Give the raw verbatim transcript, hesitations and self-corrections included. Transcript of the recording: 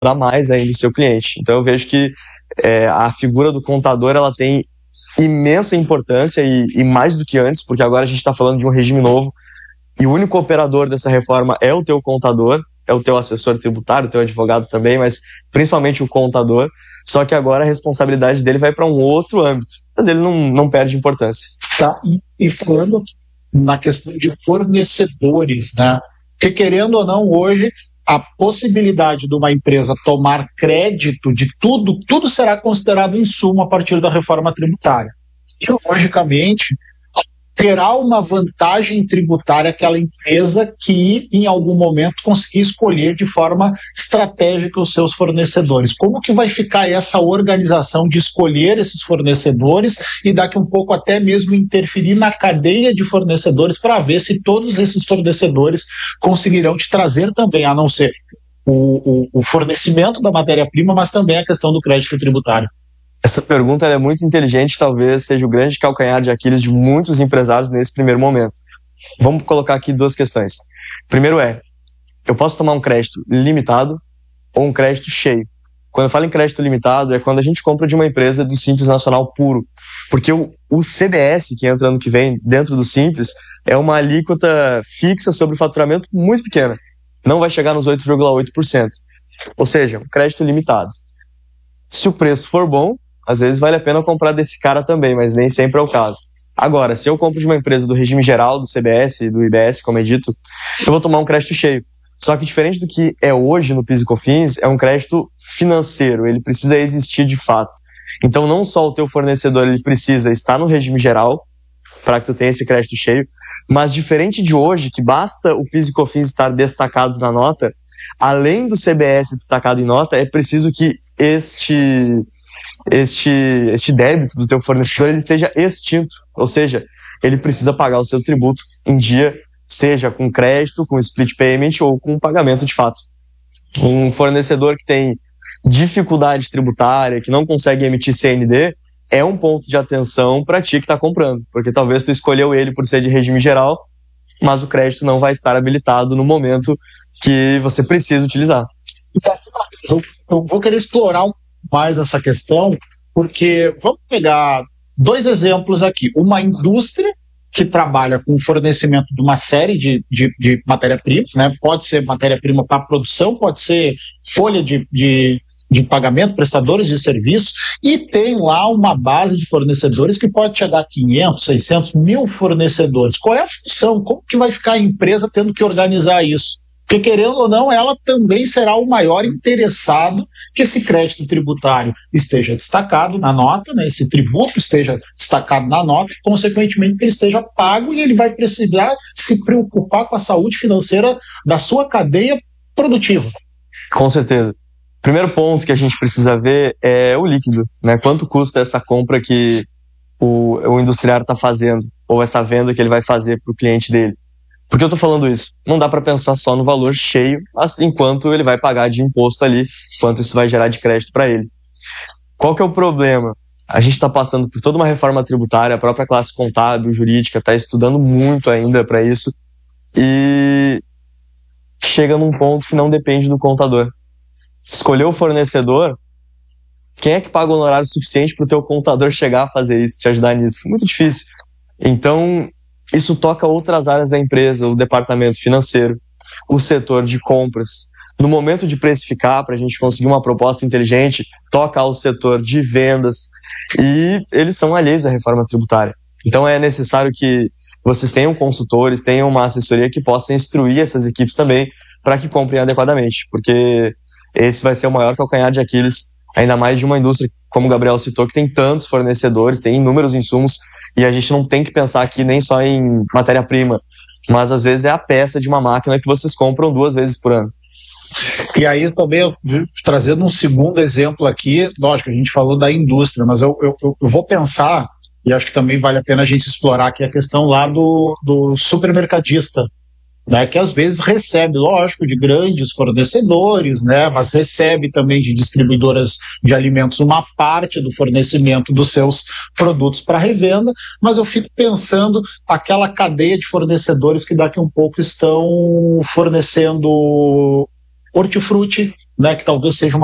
dar mais ainda o seu cliente. Então eu vejo que é, a figura do contador ela tem imensa importância e, e mais do que antes, porque agora a gente está falando de um regime novo e o único operador dessa reforma é o teu contador, é o teu assessor tributário, o teu advogado também, mas principalmente o contador, só que agora a responsabilidade dele vai para um outro âmbito, mas ele não, não perde importância. Tá, e, e falando na questão de fornecedores, né? Porque querendo ou não, hoje a possibilidade de uma empresa tomar crédito de tudo, tudo será considerado insumo a partir da reforma tributária. E, logicamente, terá uma vantagem tributária aquela empresa que, em algum momento, conseguir escolher de forma estratégica os seus fornecedores. Como que vai ficar essa organização de escolher esses fornecedores e daqui um pouco até mesmo interferir na cadeia de fornecedores para ver se todos esses fornecedores conseguirão te trazer também, a não ser o, o, o fornecimento da matéria-prima, mas também a questão do crédito tributário? Essa pergunta é muito inteligente, talvez seja o grande calcanhar de Aquiles de muitos empresários nesse primeiro momento. Vamos colocar aqui duas questões. Primeiro é, eu posso tomar um crédito limitado ou um crédito cheio? Quando eu falo em crédito limitado, é quando a gente compra de uma empresa do Simples Nacional puro. Porque o, o C B S, que entra ano que vem dentro do Simples, é uma alíquota fixa sobre o faturamento muito pequena. Não vai chegar nos oito vírgula oito por cento. Ou seja, um crédito limitado. Se o preço for bom, às vezes vale a pena comprar desse cara também, mas nem sempre é o caso. Agora, se eu compro de uma empresa do regime geral, do C B S, do I B S, como é dito, eu vou tomar um crédito cheio. Só que diferente do que é hoje no PIS e COFINS, é um crédito financeiro, ele precisa existir de fato. Então não só o teu fornecedor ele precisa estar no regime geral, para que tu tenha esse crédito cheio, mas diferente de hoje, que basta o PIS e COFINS estar destacado na nota, além do C B S destacado em nota, é preciso que este... Este, este débito do teu fornecedor ele esteja extinto, ou seja, ele precisa pagar o seu tributo em dia, seja com crédito, com split payment ou com pagamento de fato. Um fornecedor que tem dificuldade tributária, que não consegue emitir C N D, é um ponto de atenção para ti que está comprando, porque talvez tu escolheu ele por ser de regime geral, mas o crédito não vai estar habilitado no momento que você precisa utilizar. Eu vou querer explorar um mais essa questão, porque vamos pegar dois exemplos aqui. Uma indústria que trabalha com o fornecimento de uma série de, de, de matéria-prima, né? Pode ser matéria-prima para produção, pode ser folha de, de, de pagamento, prestadores de serviço, e tem lá uma base de fornecedores que pode chegar a quinhentos, seiscentos mil fornecedores. Qual é a função? Como que vai ficar a empresa tendo que organizar isso? Porque, querendo ou não, ela também será o maior interessado que esse crédito tributário esteja destacado na nota, né? Esse tributo esteja destacado na nota, e, consequentemente, que ele esteja pago e ele vai precisar se preocupar com a saúde financeira da sua cadeia produtiva. Com certeza. Primeiro ponto que a gente precisa ver é o líquido, né? Quanto custa essa compra que o, o industriário está fazendo, ou essa venda que ele vai fazer para o cliente dele. Por que eu estou falando isso? Não dá para pensar só no valor cheio, assim, quanto ele vai pagar de imposto ali, quanto isso vai gerar de crédito para ele. Qual que é o problema? A gente está passando por toda uma reforma tributária, a própria classe contábil, jurídica, está estudando muito ainda para isso, e chega num ponto que não depende do contador. Escolher o fornecedor, quem é que paga o honorário suficiente para o teu contador chegar a fazer isso, te ajudar nisso? Muito difícil. Então, isso toca outras áreas da empresa, o departamento financeiro, o setor de compras. No momento de precificar, para a gente conseguir uma proposta inteligente, toca ao setor de vendas e eles são alheios à reforma tributária. Então é necessário que vocês tenham consultores, tenham uma assessoria que possa instruir essas equipes também para que comprem adequadamente, porque esse vai ser o maior calcanhar de Aquiles, ainda mais de uma indústria, como o Gabriel citou, que tem tantos fornecedores, tem inúmeros insumos, e a gente não tem que pensar aqui nem só em matéria-prima, mas às vezes é a peça de uma máquina que vocês compram duas vezes por ano. E aí também, trazendo um segundo exemplo aqui, lógico, a gente falou da indústria, mas eu, eu, eu vou pensar, e acho que também vale a pena a gente explorar aqui a questão lá do, do supermercadista, né, que às vezes recebe, lógico, de grandes fornecedores, né, mas recebe também de distribuidoras de alimentos uma parte do fornecimento dos seus produtos para revenda, mas eu fico pensando aquela cadeia de fornecedores que daqui a um pouco estão fornecendo hortifruti, né, que talvez seja uma